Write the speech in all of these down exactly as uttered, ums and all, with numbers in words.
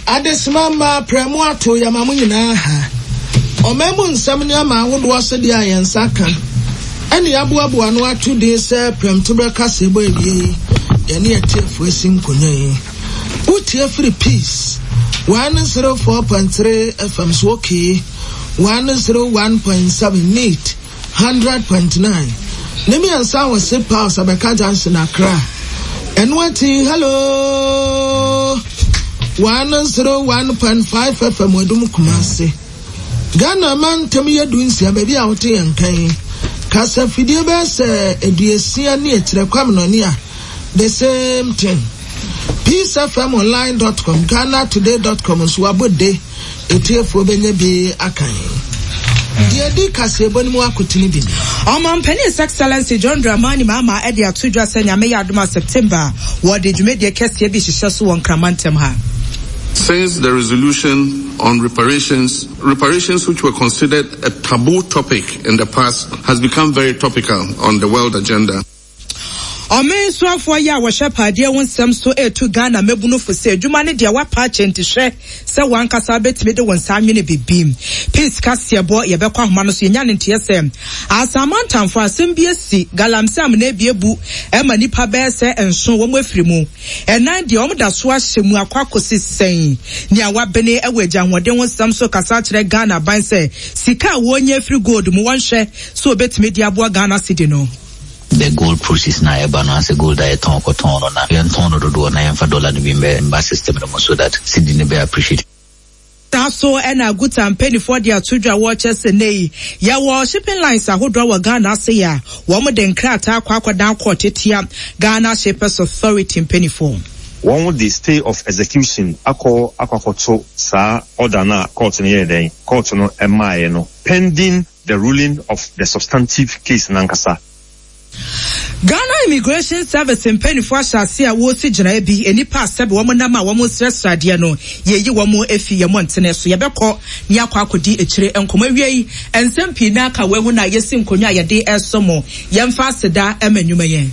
Adesimama premu ato yamamu nyina ha. Omemu nsam ne ama ahodo ase de ayensa kan. Ene abuabu anu atu de se prem tubraka sebo ewie. Yene etefo esinkonya yi. Utie free peace. one oh four point three F M so okay. one oh one point seven neat. one hundred point nine. Nemi ansa was se pass abeka junction Accra. Enwati hello. one oh one point five F M wadum Kumasi. Ghana man temi ya dunsi abebi a wote yankan. Kasa fidie be se eduesia ne etre kwamnoni a the same thing. peace f m online dot com ghana today dot com so abode etiefo benye bi akan. Dia di kase boni mu akotini bi. Oman His Excellency John Dramani Mahama edi atudwa se nyame yadoma September wo de dwumedie kese bi hihye so won kramantem ha. Since the resolution on reparations, reparations which were considered a taboo topic in the past has become very topical on the world agenda. Omen so afọ ya wo shepade won sem so etu Ghana mebunu fo se adwuma ne de wa pa chentihwe se wan kasa betime de won sa nwene bebim peace kasebo ye bekwa homa no so nya ne ntie se asamantamfo asem bi esi galamsam na ebiebu e ma nipa be se enso wo mafiri mu enan de om da so ahyemu akwakosi sen ni awabene e wagya hoden won sem so kasa kire Ghana ban se sika wo nya free gold mu won hwe so betime de abo Ghana city no. The gold process na eba no as a gold I ton ko ton no na yen ton no do na yen fa dollar ni bimbe mba system no so that cedi ne be appreciate. So ena good and penny for the atudwa watches nei ya wo shipping lines ahodwa wa Ghana say ya wo mo den krata akwa akwadan court tia Ghana Shippers Authority penny form. One with the stay of execution akọ akwakoto sa order na court no ye den court no emaye no pending the ruling of the substantive case nankasa. Ghana Immigration Service in penny for shasi a wo si gina bi enipa sebe wo na ma wo stress rade no ye yi wo efi ye montene so ye bekọ ni akwa akodi echire enkomo wiei ensem pi na aka we hu na yesi nkonwa ye de esomo ye mfa seda emanyuma ye.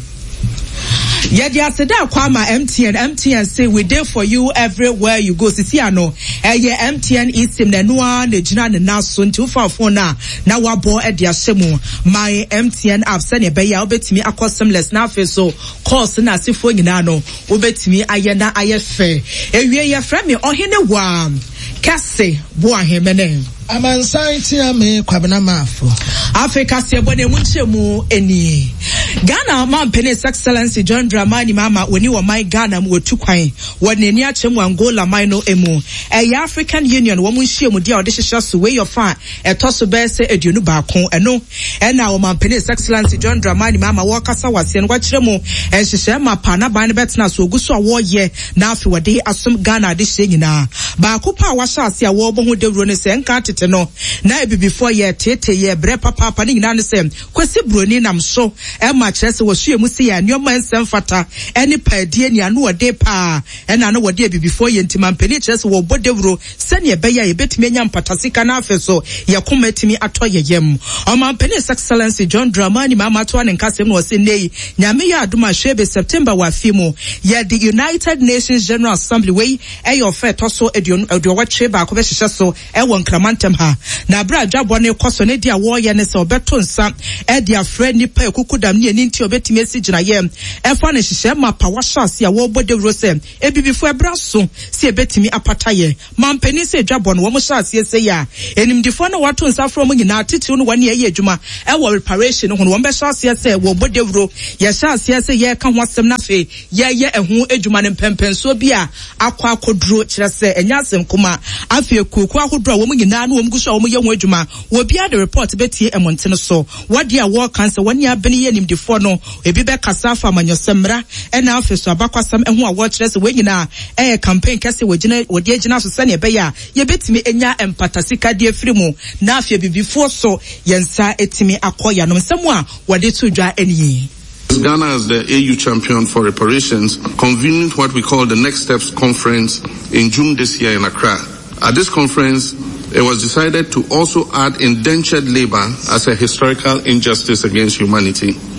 Yedi aseda kwama M T N M T N say we there for you everywhere you go. Sisi ano eye M T N isim na noa na gina na naso nti ufa phone na na wabo e de ahyemu my M T N app sene be ya obetimi akosemless na afi so course na asifo nyina no obetimi aye na aye fe ewie ye frɛ me ohene wa kase bo ahemene Amansan tia me kwabena mafo. Africa se bone munchemu eni. Ghana man His Excellency John Dramani Mahama woni wo my Ghana mu otu kwan. Woni ni achemu Angola man no emu. E African Union wo munchiemu dia ode hihye so we your fan etoso be se aduonu baako eno. E na wo man His Excellency John Dramani Mahama wo kasa wase no kwakiremu enhihye ma pa na ban betena so oguso wo ye na afi wode asom Ghana de hye nyina. Baako pa wa hyase a wo bo ho dewuro ne se nka tete no na ebi before ye tete ye bre papa pa ni nyina ne se kwesi broni nam so e ma kire se wo hye mu se ya nyoma nsem fata eni paadie ni anu ode pa e na no wode ebi before ye ntima mpani kire se wo bodewuro se ne be ya ye betimi anya mpatasika na afeso ye komatimi ato ye yem o ma His Excellency John Dramani Mahama to an nkasem no se nei nyame ya aduma hwebe September wa fimu ye the United Nations General Assembly we e your fair toso eduon eduwa cheba ko be hihye so e won kramantem ha na bra dwabo ne koso ne dia wo ye ne se obeto nsa e dia frɛ nipa ekukudam ne ni nti obetimi esi gina ye e fa ne hihye ma pa wa shase a wo bodewuro se e bibifo e bra so se ebetimi apata ye mampani se dwabo no wo mo shase se ya enimdifo na wato nsa frɔ mo nyina titiw no wane ye adwuma e wo reparation ho no wo be shase se wo bodewuro ye shase se ye ka ho asem na fe ye ye ehu adwuma ne mpempenso bi a akwa akoduro kire se enya asem kuma afi ekuku ahoduro wo mo nyina na wo mguso wo mo ye ho adwuma wo bia the report betie emontene so wode a wo cancer wani abeni ye nimdifo no ebi be kasa fa manyosemra e na afeso abakwasam ehu a wo kire se we nyina e campaign kase wo gina wo de gina so sane be ya ye betimi enya empatasika de afiri mu na afie bibifo so yensa etimi akoya no nsemu a wode to dwa eni. Ghana as the A U champion for reparations convened what we call the Next Steps Conference in June this year in Accra. At this conference, it was decided to also add indentured labor as a historical injustice against humanity.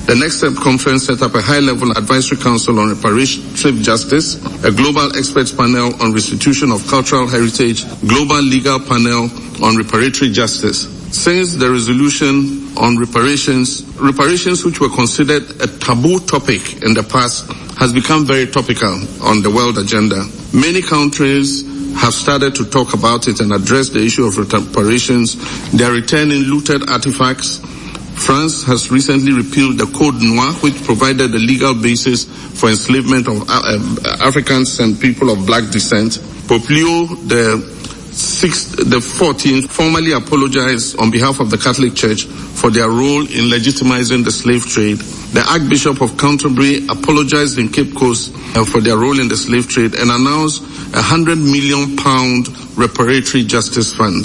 The Next Step Conference set up a high-level advisory council on reparative justice, a global experts panel on restitution of cultural heritage, global legal panel on reparatory justice. Since the resolution on reparations, reparations which were considered a taboo topic in the past has become very topical on the world agenda. Many countries have started to talk about it and address the issue of reparations. They are returning looted artifacts. France has recently repealed the Code Noir, which provided the legal basis for enslavement of uh, Africans and people of black descent. Pope Leo the Sixth, the fourteenth, formally apologized on behalf of the Catholic Church for their role in legitimizing the slave trade. The Archbishop of Canterbury apologized in Cape Coast uh, for their role in the slave trade and announced a hundred million pound reparatory justice fund.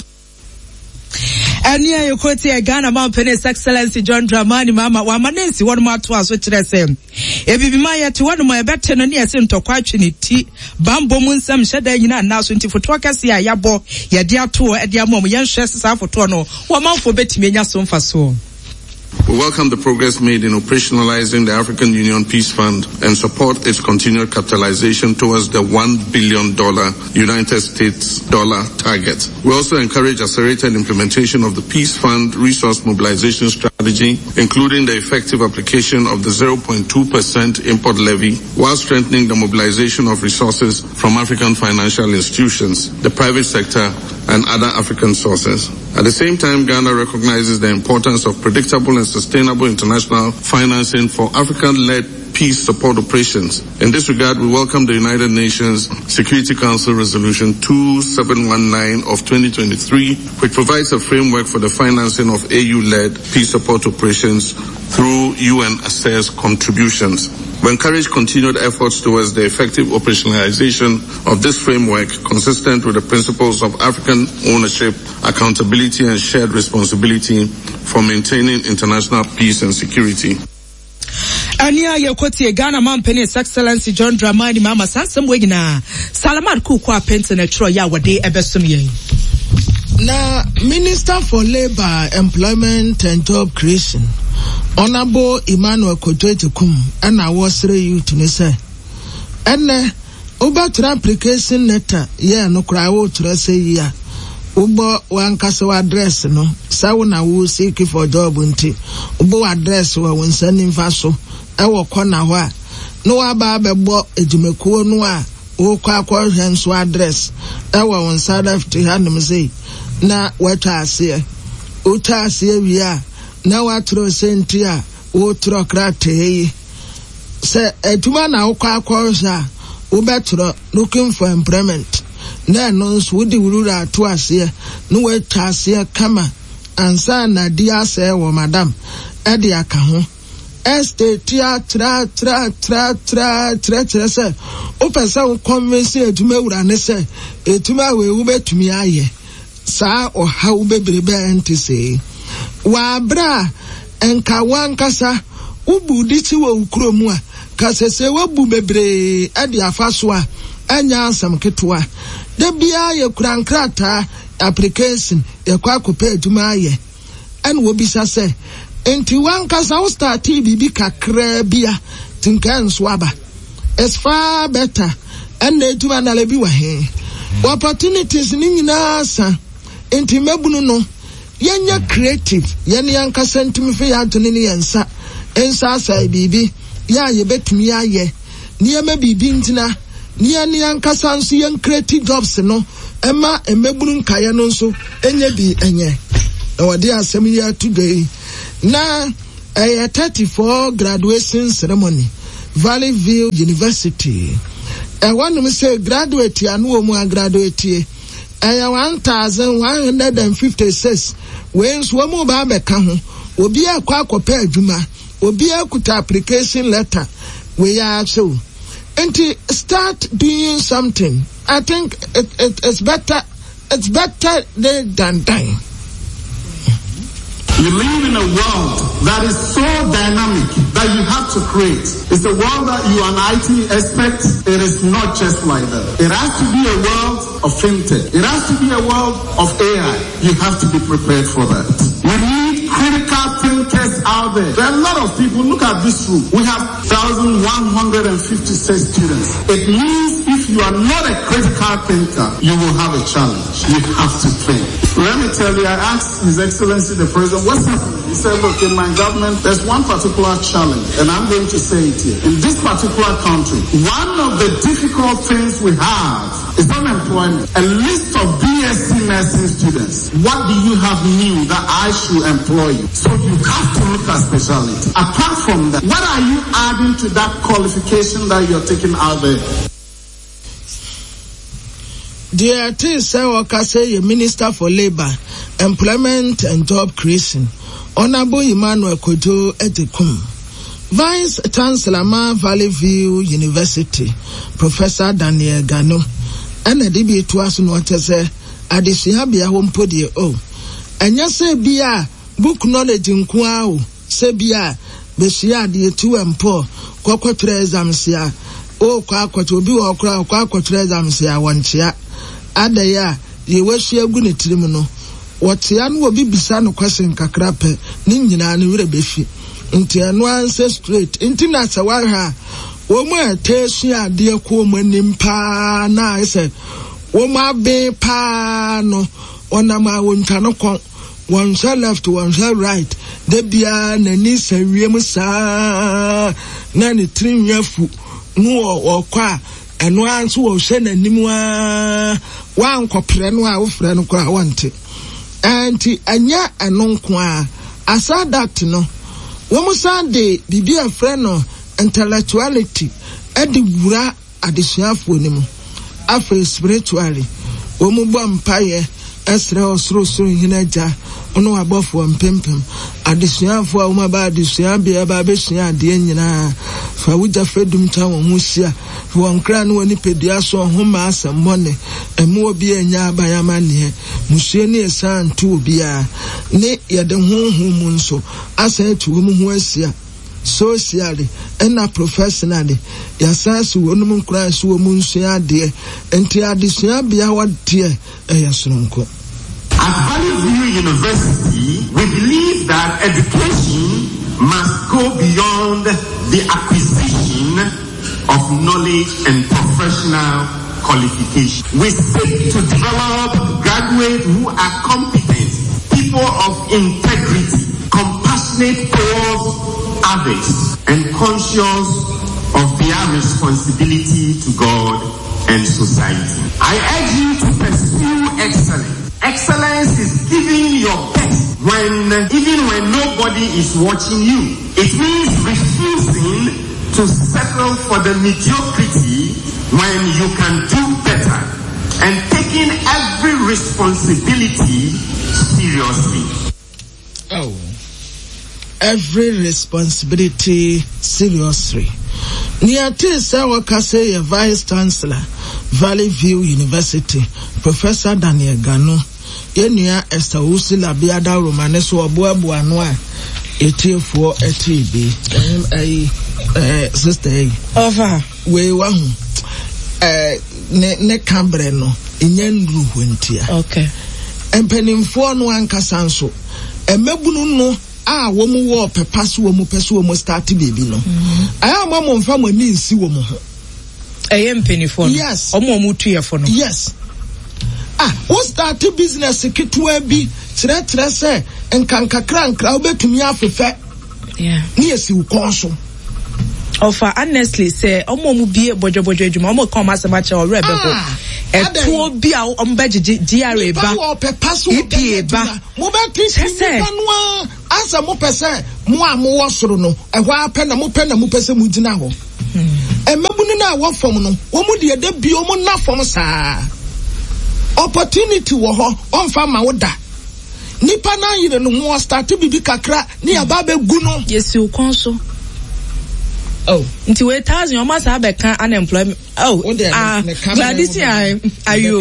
Ania yokoti e Ghana man His Excellency John Dramani Mahama wa manensi wonu mato aso kire sem ebibima ye te wonu ma ebete no ne ese ntokwa atwene ti bambo mu nsam hyeda nyina na so nti foto akase ya yabo ye de ato e de amom ye nhwe sesa foto no wo manfo betimi nya so mfa so. We welcome the progress made in operationalizing the African Union Peace Fund and support its continued capitalization towards the one billion dollars United States dollar target. We also encourage accelerated implementation of the Peace Fund resource mobilization strategy, including the effective application of the zero point two percent import levy, while strengthening the mobilization of resources from African financial institutions, the private sector, and other African sources. At the same time, Ghana recognizes the importance of predictable and sustainable international financing for African-led peace support operations. In this regard, we welcome the United Nations Security Council Resolution two seven one nine of twenty twenty-three, which provides a framework for the financing of A U-led peace support operations through U N-assessed contributions. We encourage continued efforts towards the effective operationalization of this framework consistent with the principles of African ownership, accountability, and shared responsibility for maintaining international peace and security. Ania yokoti Ghana man His Excellency John Dramani Mahama sansem wegina Salamat Kuku apente na tro ya wade ebesum yen. Na Minister for Labor, Employment and Job Creation, Honorable Emmanuel Kojoetekum, and I was three you to me say. And uh, about application letter, yeah, no cry out to say ya. Ubo one castle address, no, Sauna will seek for job unti. Ubo address wa when sending vaso. Ewo kona wa. No ababe bo ejumekuo noa. O kwa kwa hensu address. Ewo when sada fifty hand say. Na wata asiye. Uta asiye via. Na watro sentia. Utro krate hei. Se etuma na ukwa kwa sha. Ubetro looking for employment. Na nons wudi urura atu asiye. Nuwe chasiye kama. Ansa na dia se wo madam. Edi akahu. Este tia tra tra tra tra tra tra se. Upesa ukonvensi etume urane se. Etume we ube tumi aye. Sa o ha ube brebe enti se. Wabra enka wankasa. Ubu diti wa ukromua. Kasese wabu bebre edi afaswa. Enya asam ketua. Debia ye kurankrata application ye kwa kupe etume aye. En wobisa se. Enti wankasa u starti bibi kakre bia tinka swaba. It's far better. And they do an alibi wa he. Opportunities ni nyina sa. Enti mebunu no. Yenya creative. Yenya yanka sentimi fe ya to ni yensa. Ensa sa bibi. Ya ye betumi ya ye. Niye me bibi ntina. Niye ni yanka sansu yen creative jobs no. Emma emebunu nkaya no nso. Enye bi enye. Ewade asem ya today. Na a thirty-four graduation ceremony, Valley View University. I want to say graduate and woman graduate. I one thousand one hundred and fifty-six. When Swomo Babe Kahu, will be a quack pay Juma, will be a good application letter. We are so. And to start doing something, I think it, it, it's better, it's better than dying. You live in a world that is so dynamic that you have to create. It's a world that you are an I T expert. It is not just like that. It has to be a world of fintech. It has to be a world of A I. You have to be prepared for that. We need critical thinkers out there. There are a lot of people. Look at this room. We have one thousand one hundred fifty-six students. It means if you are not a critical thinker, you will have a challenge. You have to think. Let me tell you, I asked His Excellency the President, what's happening? He said, look, in my government, there's one particular challenge, and I'm going to say it here. In this particular country, one of the difficult things we have is unemployment. A list of B S c nursing students. What do you have new that I should employ you? So you have to look at specialty. Apart from that, what are you adding to that qualification that you're taking out there? Dear T. Sewakase, Minister for Labor, Employment and Job Creation, Honorable Emmanuel Kojo Etekum, Vice Chancellor Ma Valley View University, Professor Daniel Gano, and a D B to us no say, Adisiabia home podie o. And yes, say bia book knowledge in Kwao, say bia, Besia de two and poor, Quaco Trezamsia, O Quaco to be or Quaco Trezamsia one chia. Adaya, ye wish ye guni trimuno. What yan will be bisano question kakrape, ninjina and rebefi. Inti anwan say straight, inti nasa waha. Woma tesia dear woman nimpa na I said, Woma be pa no, one of my wuntano con, one shall left, one shall right. Debia nanisa remusa, nani trim yafu, no or qua. And once who send a nimwa one coprenwa of friend qua wanted. Auntie Anya and non qua. I saw that no. One Sunday, be a friend of intellectuality at the Wura at the Shaft Winimo. After spiritually, Omubam Paye, Esra or Sro Hinaja, ono above one pimpim. At the Shaft for Umaba, the Shabia Babeshia, the Enina, Fawija Fredum Town Musia. One crown when he paid the asso home mass and money, and more beer nya by a man here. Museni san two beer. Ne ya the home moon so. I said to women who is here socially and not professionally. Yasas woman cries to a moon share dear, and tia this year be our dear Ayasunko. At Valley View University, we believe that education must go beyond the acquisition of knowledge and professional qualification. We seek to develop graduates who are competent, people of integrity, compassionate towards others, and conscious of their responsibility to God and society. I urge you to pursue excellence. Excellence is giving your best when, even when nobody is watching you. It means refusing to settle for the mediocrity when you can do better, and taking every responsibility seriously. Oh, every responsibility seriously. Niati Sewakase, Vice Chancellor, Valley View University, Professor Daniel Gano, Yenia Esther Usila Biada Romaneso Abuabu Anwa, eighteen for A T B, a Uh, sister, over we one uh, ne ne cambre no inyen ruhwentia. Okay. Empenimfo no anka sanso. Emebunu no a wo mu wo pepaso wo mu peso wo mu start baby no. Aya mo mo mfa mo ni nsi wo mu ho. Eye mpenifo no. Yes. Omo mo tuyefo no. Yes. Ah, wo start business kitwa bi tre tre se enkankakra nkra obetumi afefe. Yeah. Ni esi wo konso. Offer honestly say omo mu bie bojo bojo adwuma omo come asemache o rebe ko eto bi a ombeje D R A ba E P A ba mo be tin no asa mo pese mo a mo wo soro no ehwa ape na mo pe na mo pese mo gina ho emabunu na wo fom no wo mu de da bi o mo na fom saa opportunity wo ho onfa ma wo da nipa na yire no mo start bibi kakra ni aba be gu no yesi ukonso. Oh, nti we thousand almost have a can unemployment. Oh, ah, Gladys, are you?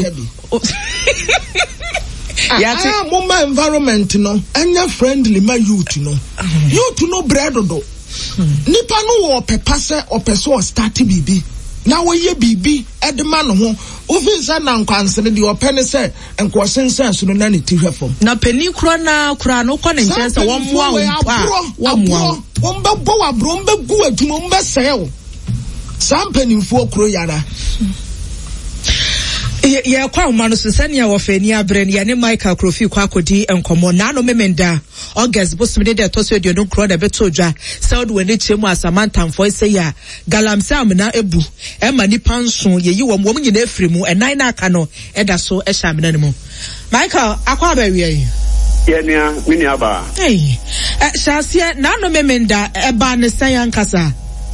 Yeah, mama environment no, anya friendly my youth no. Youth no bread do. Nipa no wo pepase or person start bibi. na woye bibi edema no ho ofin sa na nkwansene de opene se nkwosensen so no na ne ti hwefom na pani kro na kra no kɔ ne nkyɛn sɛ wɔn moa wo pa wɔn moa wɔn bɛ bɔ wabro wɔn bɛ gu adwuma wɔn bɛ sɛe wo saa mpanimfoɔ kro yara ye kwa umano susania wafeni abreni ya ne Michael Krofi kwa kodi enkomo na no memenda August bosumide de toso de no kro de betodwa saud we ne chemu Samantha mfo ise ya galamsa amna ebu e ma nipa nso ye yi wom wom nyina afiri mu enan na aka no eda so e hya amna ne mu Michael akwa ba wie ye nia mini aba eh shasia na no memenda e ba ne sayan kasa.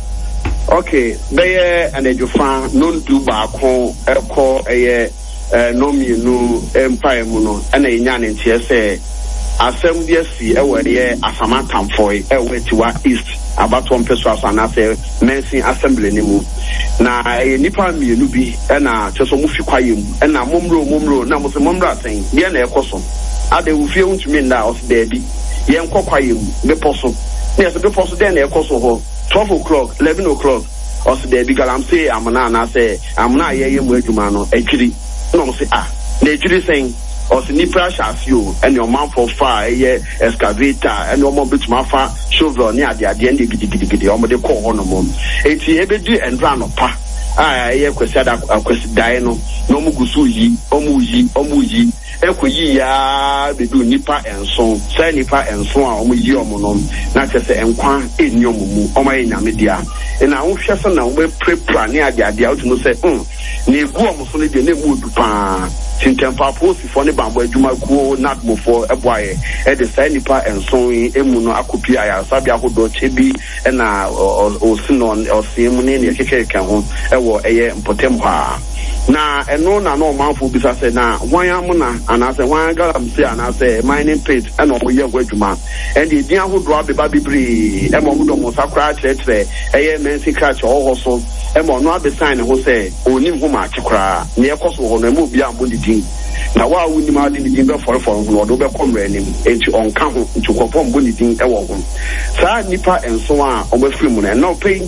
Okay, beye anejofa non du baako eko eye no mienu empire mu no na enya ne ntie se asem bi asi e were Samantha Mfoy e wetiwa east abato mpeso asana se mensin assembly ni mu na e nipa mienu bi na cheso mu fi kwaye mu na momro momro na mo se momro asen ye na ekoso ade wo fie untumi nda os debi ye nkokwaye mu be poso na se be poso den na ekoso ho twelve o'clock, eleven o'clock, or the big alarm say, I'm not say, I'm not here, you know, actually, no, say, ah, they actually saying, or the Nipra shafts you, and your mouth for fire, yeah, excavator, and your mom bit my far, shovel near the end, giddy giddy giddy, or the call on a mom. It's here, and run up, ah, yeah, question, I question, Diano, no Mugusuyi, Omuji, Omuji. Ekoyi ya bedu nipa enso say nipa enso a omo yi omo no na kese enkwa eni omo mu omo nyame dia e na wo hwese na wo prepare ne ade ade out no say um na egu omo so ne de na mu dupa tintempa posi fo ne bambo adwuma kuo natmofo eboaye e de say nipa enso emu no akopi aya sabi ahodo chebi e na o sino o simu ne ne kekeke ho e wo eye mpotem ha na eno na no manfo bisa se na wan amuna anase wan galam se anase mining pit eno oye gwadwuma and the ahodo abeba bibri e mo hodo mo sakra tretre eye mensi crash ho so e mo no abesign ho se onim ho ma chekra ne ekoso ho no mo bia ambo didin na wa wuni ma didin be for for ho do be komre nim enti onka ho enti kopom bo didin e wo ho sa nipa enso a omafiri mu na no pay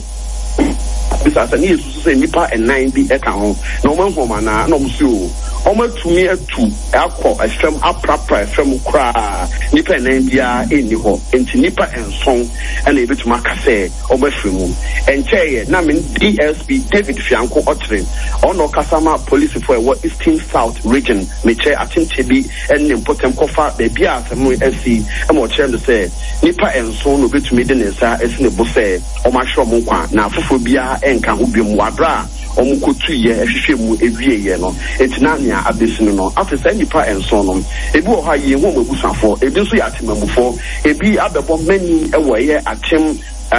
bisa sa ni yesu se nipa enan bi eka ho na o manfo ma na na o msu o matumi atu akọ afem aprapra afem kra nipa enan bia eni ho enti nipa enson na ebetuma kase o mafirimu encheye na men D S P David Fianko Otren ono kasama police for what Eastern South region meche atintebi enne potem kofa be bia asemu esi e mo chem say nipa enson no betumi de nsa esi ne bo say o ma hwe mo kwa na afofo bia enka ho biom wadra omukotu ye ehwehwe mu ewie ye no etina nia abesinu no afisa nipa enson no ebi wo ha ye ho mabusafo ebi nso ya atemamufo ebi abebo mani ewo ye atem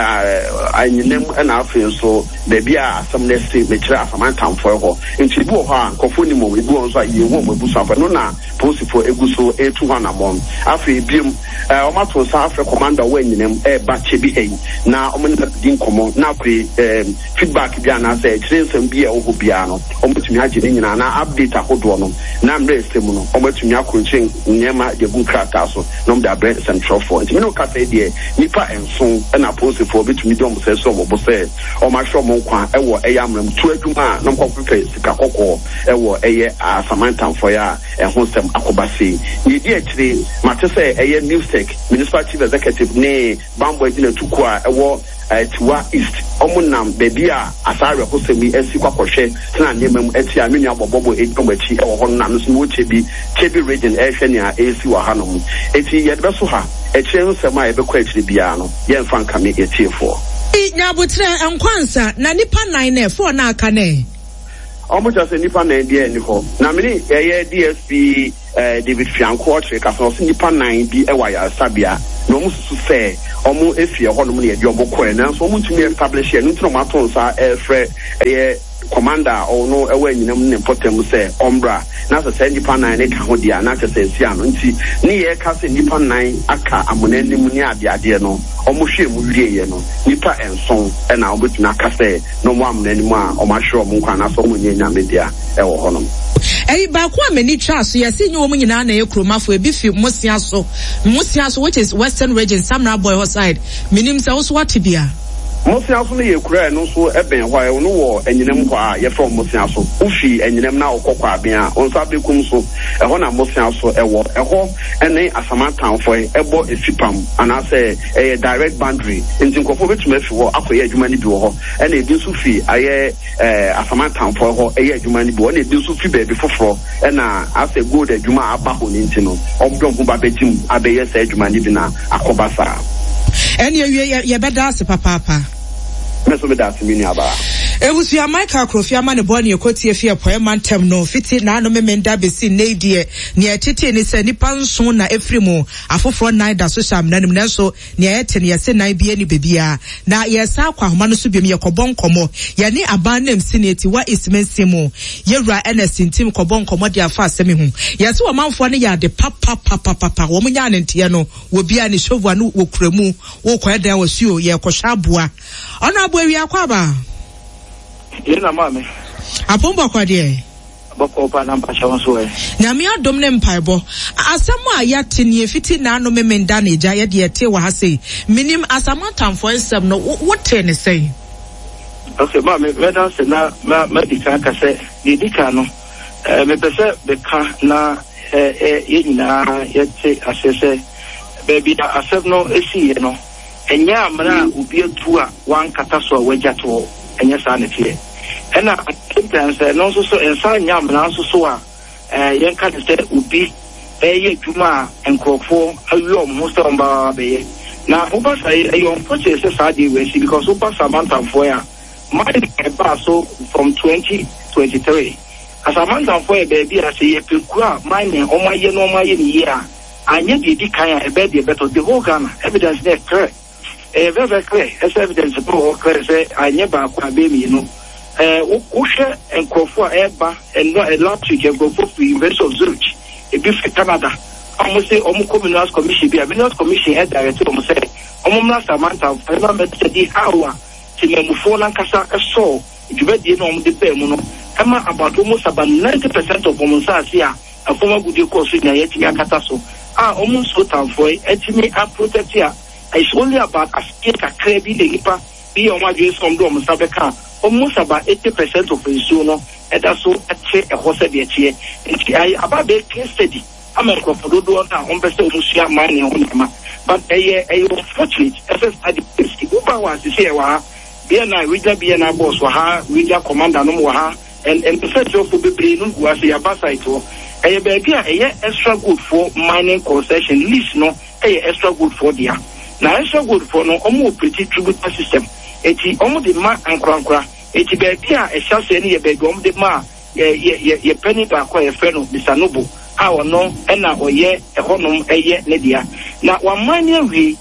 uh anyinem na afi so bebi a asam na sti mekira Samantha Mfoy ho nti bi wo ha nkofo ni mo ebi wo nso ye ho mabusafo no na posifo eguso etu ha na mom afi biem o mato sa afi commander wa anyinem e ba chebi hey na o men din komo na kwe feedback bia na say nsem bia o bia no o mutumi age ni nyina na update ahodo no na mre system no o mutumi akonchen nyema de gun krata so no mda bre central for nti me no ka say de nipa enson na posifo betumi dom say so mo bo say o ma hwo mo kwa e wo eya amram tu adwuma na mkwa pepe sika kokko e wo eye Samantha Mfoy a e ho sem akobase ni di akire mate say eye News Tech Municipal Chief Executive ne bambo agina tuku a e wo Tiwa East omunam bebi a asare ko semi esi kwakohwe tena nyemam ati amenu abobobo edomachi e wo hono na no so wo chebi chebi region e hwe ne a esi wa hanom eti ye de so ha e kire nsema e be kwa akire bia no ye mfa nkame etiefo nyabotre enkwansa na nipa nine na four na aka ne omo just nipa nine die ni ho na mini ye D S P David Fianko Otren ka so nipa nine bi e wa ya sabia no mu susu fe omo efie ho no mu ne de obo koe na so omo ntumi establish e ntino maton sa e frɛ e commander or no ewe nyinam ne potem se ombra na so say nipa nine ne ka ho dia na ka say sia no nti ne ye ka say nipa nine aka amonanim ne ade ade no omo hwe mu wie ye no nipa enson e na obetuna aka say no mo amonanim a omo ahwe omo nkwa na so omo nyanya media e wo ho no Ey ba kwa meni traso yesi nyi omu nyina na ye kromafo ebi fi Musia so Musia so which is Western region Samra Boy side minim se wo so watibia Mosia so ye kura no so eben hɔ a no wɔ enyinem hɔ a ye from Mosia so ufi enyinem na okɔkɔ abia onsa bekum so ɛhɔ na Mosia so ɛwɔ ɛhɔ ɛne Asamantan fo ɛbɔ efipam anase ɛyɛ direct boundary nti nkɔfo betuma fi hɔ akɔyɛ adwuma ni bi wɔ hɔ ɛna ebi so fi ayɛ ɛɛ Asamantan fo hɔ ɛyɛ adwuma ni bi ɛna ebi so fi baabi foforɔ ɛna ase gold adwuma aba hɔ ne nti no ɔmdɔm ho ba betim abɛyɛ sɛ adwuma ni bi na akɔba saa ɛne ye ye bɛda ase papa meso be that mini aba Ewusia Michael Krofia ma ne boni ekoti efie poe mantem no fiti na no memenda besi ne die ne etete ne se nipa nson na efrimu afoforo nine da social nanim nanso ne yete ne yese nine bia ni bebia na yesa akwa homa no so biem ye kobon komo ye ne aban nam sineti wa ismensimu yewura ns team kobon komo de afa asemi hu yese wo manfo ne ya de papa papa papa wo munya ne ntie no wo bia ne shovu no wo kuremu wo kwadan wo suo ye kwohwa aboa ona abo wi akwa ba Yena mame. Apomba kwa die. Boko pa na mpacha wonso e. Nyame adom ne mpaebo. Asamo a yate ne fiti na no memenda na eja ye de ete wa ha sei. Minim Asamantan for ensem no wote ne sei. Okay, mame, me dan se na ma medika ka se, di dika no. Eh me pese be ka na eh eh ye nyina ye te asese baby da asem no esi ye no. Enya amra obi atu a wan kata so wajato. Enya sanity ena sometimes no so so ensa nyam na so so a eh yenka de say ubi eye dwuma enkrofo ayo mo so mba be na oba say ayo purchase say dey we see because oba Asamantan for ya my ba so from twenty twenty-three Asamantan for e be a say pekura mine o ma ye no ma ye ni year anya bi di kan e be dey better the whole Ghana evidence there correct. Eh, very, very clear. As evidence of all clear, say, I never acquired baby, you know. Eh, Usha and Crawford Eba and not a lot to go for the University of Zurich, a bit for Canada. I must say, Omo Communals Commission, be a Minas Commission head director, almost say, Omo Samantha, I remember the hour to Memufona Casaka saw, if you read the name of the Pemuno, Emma about almost about ninety percent of Omonsa here, a former good course in Yatia Cataso. Ah, almost so town for it, Etimi are protect here. It's only about a state a crabby the hipa be on my dreams from Dom Sabeka, almost about eighty percent of the Zuno, and that's so a a horse at the chair. And I about the case study. I'm a crocodile on Besto Musia money on him. But a unfortunate as I did Uber was to say, Waha, be an I read be an boss, Waha, read your commander no Waha, and and the first job for the brain was a basaito. A baby a extra good for mining concession, least no a extra good for dear. Na extra good for no omo pretty tributary system. Eti omo de ma ankrankra. Eti baby a e sha se ne ye baby omo de ma ye ye ye penny ba kwa ye fe no Mister Noble. A ono e na oye e honom eye ne dia. Na wa mania wi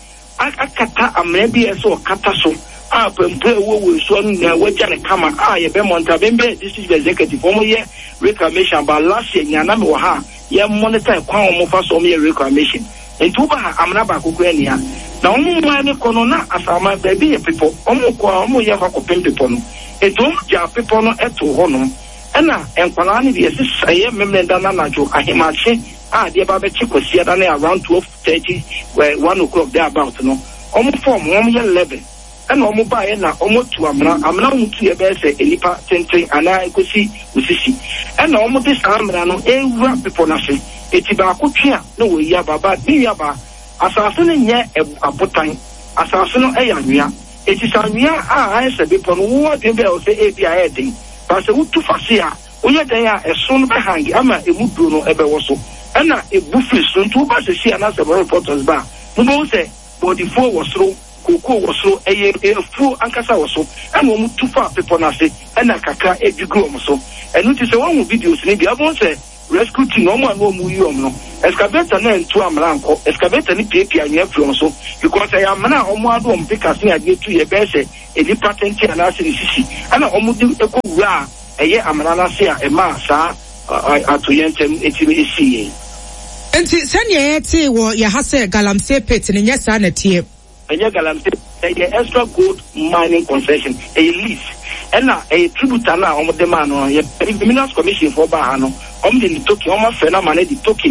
akata amre bi e so kata so. A pempe wo wo so na waja ne kama a ye be monta bembe district executive omo ye reclamation ba last year nyana me wo ha ye monitor kwa omo fa so omo ye reclamation. Entuba amna ba kokwe ya na omu mane kono na asama baby ye people omu kwa omu ye fa kopem people no etum ja people no eto ho no ena enkwala ne bi esisaye memenda na najo ahemache a de ba be chikosia da na around twelve thirty where one o'clock there about no omu form omu ye eleven ena omu ba ye na omu tu amna amna mutu ye be se enipa tenten ana ekosi usisi ena omu de samra no ewura people na se eti ba akotwa na wo yi ababa ni yi aba asase ne nye abotan asase no eya nwia eti sanwia a ayese be pono wo de be o se e bia e den ba se wutu fase a wo ye den a eso no be hangi ama emudu no ebe wo so na ebufi so ntu ba se si ana se reporters ba no bo se body fo wo so koko wo so eye efu ankasa wo so ana wo mutu fa people na se na kaka edugro mo so enu ti se won videos ni bia bo se rescue team no man no mu yi om no excavator na ntu amra nko excavator ni P P anwa from so because I am na omo ado om pikas ni ade tu ye be se eni patent na se sisi ana omo di ekowura eye amra na se a e ma sa atoyentem etimi esi enti sanye ete wo ya hase galamsey pit ni nyesa na tie enye galamsey eye extra gold mining concession a lease ena a tributor na omo de man no ye Minas Commission for ba ha no omo de token omo fe na man de token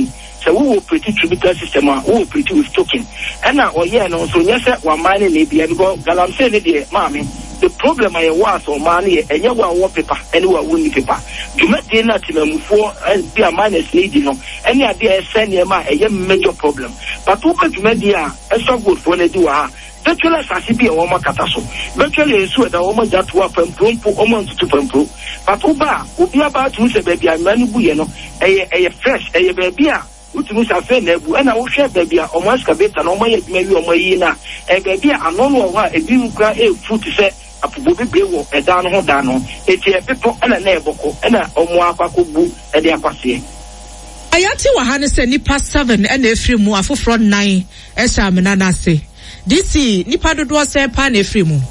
So we will operate tributary system, we will operate with token. And now, oh yeah, no, so yes, one money maybe because Galamse the mommy. The problem I was on money and you want paper, and you want paper. You met dinner to them for and be a minus need, you know. Any idea send your man a major problem. But open to media, a so good for the do. Virtually, as I be a woman catasso. Virtually, so that woman that work from Prumpo, almost to Prumpo. But Oba, will be about to say, baby, I'm many bueno, a fresh, a baby. Utumu sa fe nebu na wo hwe baby a omo excavator na omo ye maybe omo yi na e baby a anono wa e bi nkra e foot se apobo bebre wo e da no ho da no e tie pepo na na eboko na omo akwakobu e de akwase ayati wa ha ne se nipa seven na efri mu afofro nine e sha amena na se dc nipa dodo se pa na efri mu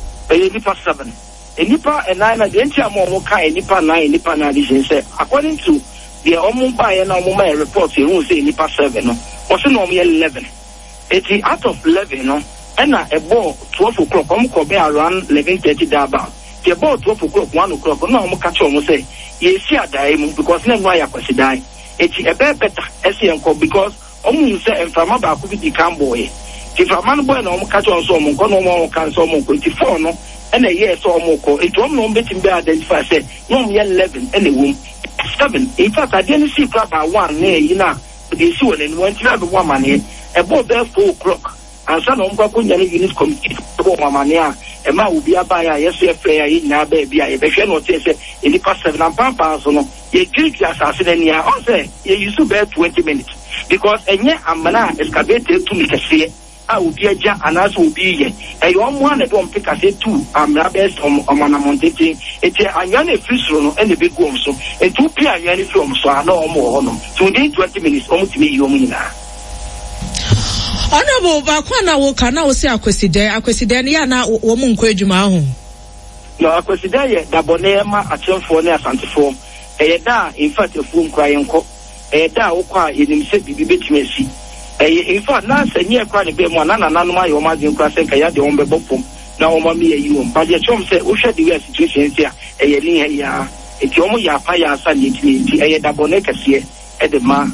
e nipa seven e nipa e nine na de ntia mo mo ka e nipa nine nipa na de se according to the Omumba and Omuma report, you won't say Nipa seven, or so no eleven. It's out of eleven, no, and a ball twelve o'clock, I'm could be around eleven thirty about. The ball twelve o'clock, one o'clock, no, I'm catch on say, yes, see a diamond because never I was die. It's a better S M because Omu say and from about could be the boy. If a man boy, no, catch on some, no more can some twenty-four, no, and a year so more. It won't no betting be identified, say, no, eleven, any womb. Seven. In fact, I didn't see club by one near you know, the issue and one to have one money, about there four o'clock. And some of them unit committee for my money, and my will be a buyer, yes, a fair in now, baby. I bet you not say in the past seven and pounds, no, you drink your assassin, yeah, I'll say, you used to bear twenty minutes because a year and mana excavated to make a say. I will be a jar and as will be a young one that won't pick a say two. I'm not best on Mana Monte. It's a young fish and a big worm so and two P I any film so I know more on them. So within twenty minutes, almost me, you mean. Honorable Bakwana will can now say a question there, a question there, Yana, woman Quajuma. No, a question there, Dabonema, a term for near Santiform. A da, in fact, a fool crying cock, a da, oka, in himself, be bit messy. In fact, now say near quite a bit more than my or Martin Crassenka, the Ombe Bopum, now Mammy, you, but your chum said, we should the situation here, a year, a Jomo Yapaya Sunday, a Daboneka here at the ma,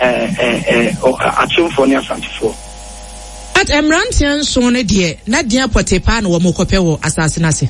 a chum for near Santifor. At Emrantian Sone dear, not dear Potepan or Mokopeo assassinasi.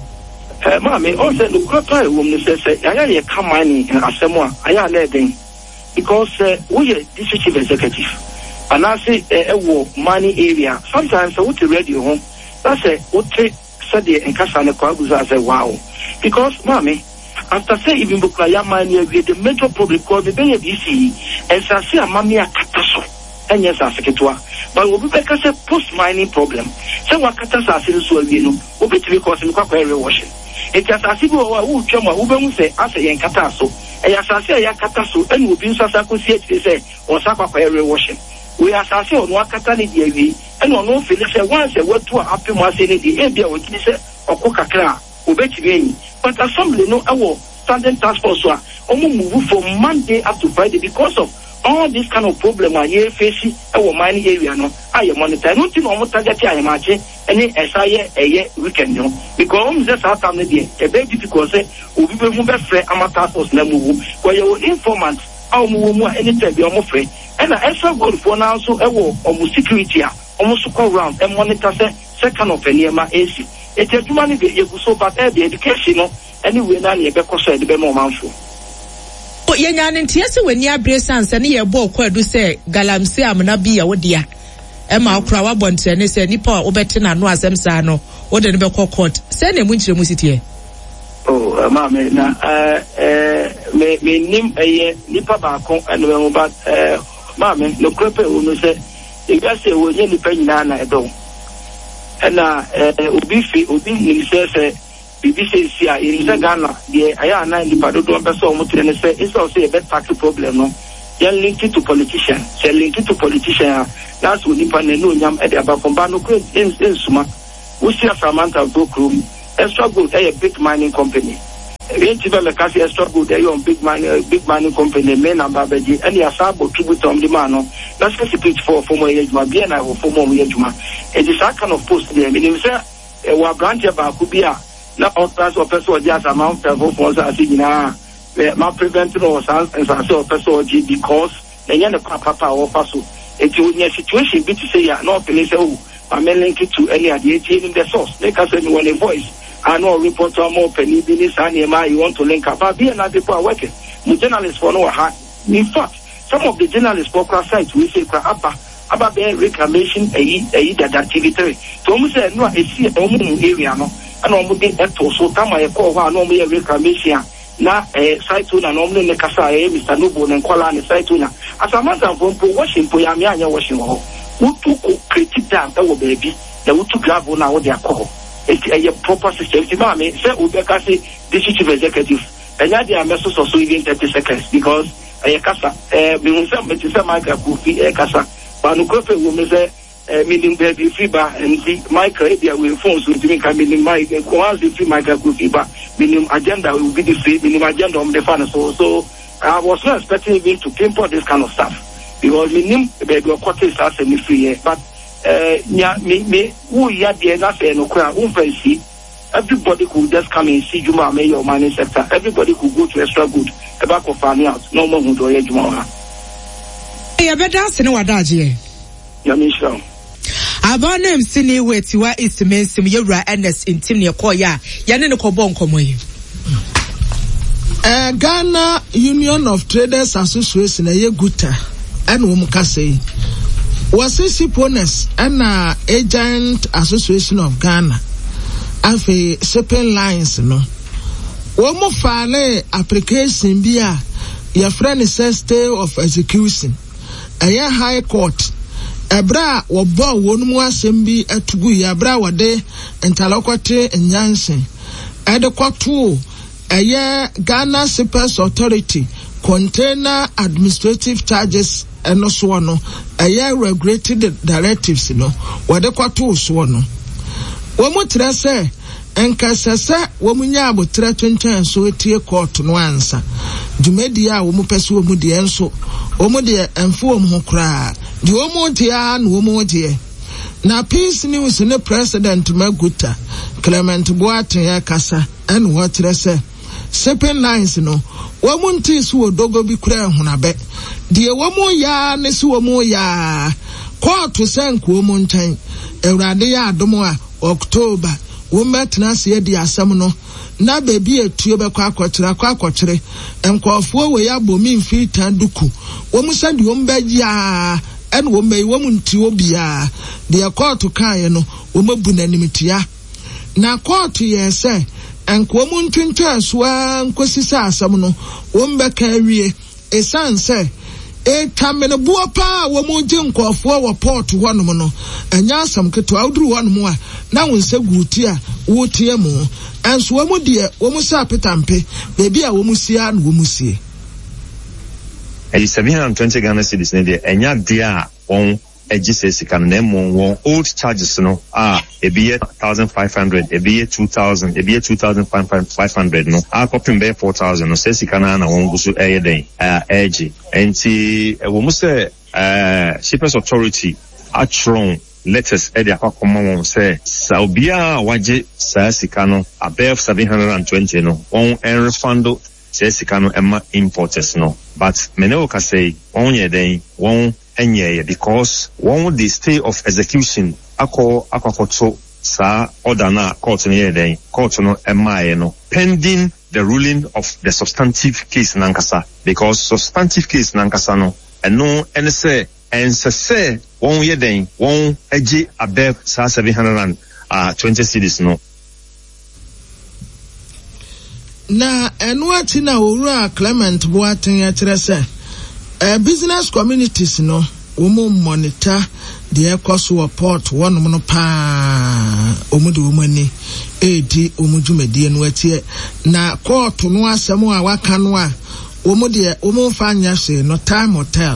Mammy, also the crop woman says, I come mining in Asamoah, I am letting because we are the chief executive. And I say a war money area. Sometimes I would radio home. That's a would take Sadia and Kasana Kwabuza. I say wow. Because mommy, after say even Buklaya money with the major problem called the Bay of D C and say a mammy a catastrophe. And yes, I say it was. But we'll be back as a post mining problem. So what catastrophe is so you know, will be because in Quack washing. It has a civil who come who say, I say, and catastrophe. And as I say, a catastrophe, and will be Sasaku say, or Saka area washing. We are saying on what Catani D V and on no Phyllis once a word to a happy was in the area with this or Coca Cola, who bet you but assembly no our standing task force only move from Monday up to Friday because of all this kind of problem are here facing our mining area. No, I am monitor. Not in almost target I imagine any S I a year weekend, no, because just out of the day, a baby because we will move a friend amateur force Namu, where your informant, our move anytime be almost free. And I also go for now so a war almost security, almost call around and monitor second of any of my A C. It's a money you so bad the education, anyway, now you're because the Bemo Manful. But Yan and Tiasa when ya brace and any a ball quite do say Galamse Amanabi or dear Emma Krawa Bonte and say Nipa Obetina no as Emsano or the Nebel court. Send him winter musity. Oh, mamma, now, uh, uh, may name a Nipa Bacon and but, uh, mamma, no cripple will say, if I say, we'll nearly pay Nana at all. And, uh, Ubifi, Ubi says, B B C here in Ghana, the I nine the Paduan person and say it's also a bad tax problem, no? You're linked to politicians, you're linked to politicians. That's what Nipan and Yam at the Abacombano in Suma. We see a Samantha book room, extra good, a big mining company. Eventually, Cassie extra good, they own big mining, big mining company, men and Babaji, and the Asabo tribute on the mano. That's a speech for former Yajma, Biena or former Yajma. It is that kind of post there. Meaning, sir, a war branch about Kubia. Na otras o peso just amount of funds as in na ma preventing or sans and so peso because na nya ne papa o fa so enti onya situation bi to say ya no open say oh ma link it to any ade in the source make us say one a voice I know report to more penny business and you want to link up but be another people are working the journalists for no hard in fact some of the journalists for cross site we say abba abba be reclamation a a that activity to almost say no a see area no and almost be eto so time I call one no me reclamation na eh site na normally ne kasa eh Mister Noble and Kola ne site na as a matter of washing po ya me anya washing ho utu ko critique that that wo baby the utu gravel na wo dey call it's a proper system ti ma me say Obeka say this chief executive enya dey ameso so so even thirty seconds because eh kasa eh me hu say me ti say Michael Kofi eh kasa ba no kofe wo me say eh meaning baby fiba and see Michael eh dia we phone so ti me ka meaning Michael ko has the Michael Kofi ba meaning agenda will be the same meaning agenda on the fan so so I was not expecting even to pinpoint this kind of stuff because meaning baby o quarter is as me free but uh nya me me who ya dey na say no kra who fancy everybody could just come and see Juma may your money sector everybody could go to extra good about of farming out no more who do ye Juma ya beda se ne wadaje ya me sure abanem sini wetiwa isimensim yewura ns intim ne koya ya ne ne kobo nkomo yi eh Ghana Union of Traders Association e guta and wo mukase was siponess and Agent Association of Ghana afi shipping lines no wo mo file application bia your friend says stay of execution a high court ebra wo bo wonu asem bi atugu ya bra wode entalokote nyanse ede kwato eye Ghana Shippers Authority container administrative charges eno so no eye regulated directives no wode kwato so no wo mo tre se enkasese wo munya abotre twentwen so etie court no ansa dwumadi a wo mo pese wo mu de enso wo mo de emfo wo mo kra di wo mo de a no wo mo de na Peace News ne President Maguta Clement Boateng ya kasa en wo tre se shipping lines no wo mo nti so dogo bi kra hunabe de wo mo ya ne so wo mo ya court senko wo mo ntan ewrade ya adomo a October wo metna se di asam no na bebi etuo be kwa akokyere kwa akokyere enkwofo we ya bomi mfi tan duku wo mu sande wo mbagya en wo mai wo mu nti obia de court kan no wo mabu nanimtia na court ye se enko mu ntwentwa so an kosisa asam no wo mbeka wie esanse e tamene buo pa wo mu je nkofo wo port honom no anya asam keto awduru honom a na wonse guti a wo tie mu enso wo mu de wo mu sa petampe bebi a wo mu sia na wo mu sie e seven hundred twenty Ghana cedis ne de enya de a won egisesi kan na mo won old charges no ah ebi one thousand five hundred ebi two thousand ebi two thousand five hundred no a copy be four thousand no sesi kan na won gusu eye den ah egi enti wo mu se eh Shippers Authority atron letters e de akoma won say Saubia waje sa sika no above seven hundred twenty no on en refund say sika no emma importers no but meneo ka say on ye den won enye because one the stay of execution akọ akwakoto sa order na court no ye den court no emma ye no pending the ruling of the substantive case nankasa because substantive case nankasa no eno ene say and say one year then one ag above sa seven hundred twenty cedis no na eno ati na owura Clement Boateng ya kire se eh business communities no wo mo monitor the ekoso port one no pa omude wo mani edi omudwumadi eno ati na court no asem a waka no a wo mo de wo mo fa nya se no time hotel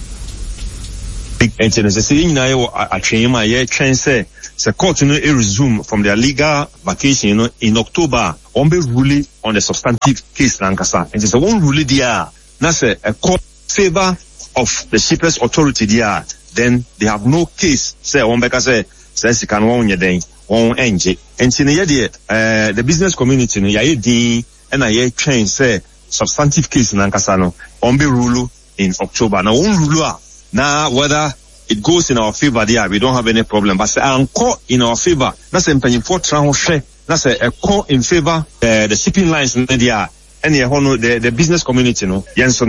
and then say you know a train my year train say the court you know a resume from their legal vacation you know in October on be ruling on the substantive case nankasa and say one ruling there na say a court favor of the Shippers Authority there then they have no case say on be say say can one ye den one enje and in the uh the business community no ya din and a year train say substantive case nankasa no on be rule in October. Now, now whether it goes in our favor there, we don't have any problem. But encore in our favor, that's a penny for transfer. That's a, a call in favor uh, the shipping lines there, and the, the business community, no.